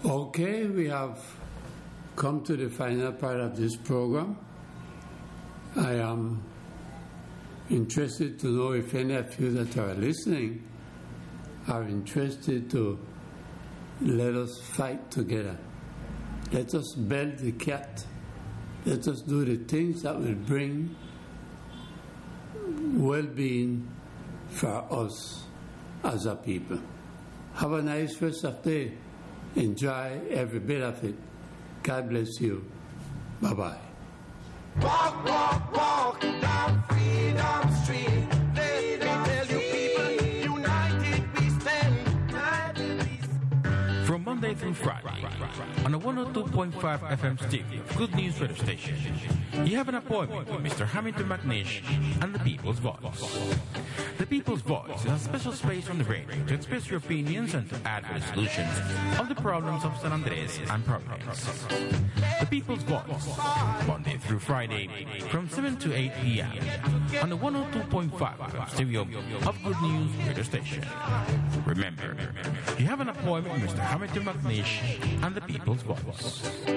Okay, we have come to the final part of this program. I am interested to know if any of you that are listening are interested to let us fight together. Let us build the cat. Let us do the things that will bring well-being for us as a people. Have a nice rest of the day. Enjoy every bit of it. God bless you. Bye-bye. Walk, walk, walk down Freedom Street. Let me tell you people, united we stand. From Monday through Friday, on the 102.5 FM Steve, Good News Radio Station, you have an appointment with Mr. Hamilton McNish and the People's Voice. The People's Voice is a special space on the radio to express your opinions and to advocate solutions of the problems of San Andres and Providence. The People's Voice, Monday through Friday, from 7 to 8 p.m. on the 102.5 stereo of Good News Radio Station. Remember, you have an appointment with Mr. Hamilton McNish and the People's Voice.